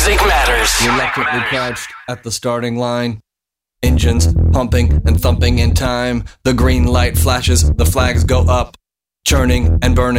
Music matters. Reluctantly crouched at the starting line. Engines pumping and thumping in time. The green light flashes, the flags go up. Churning and burning.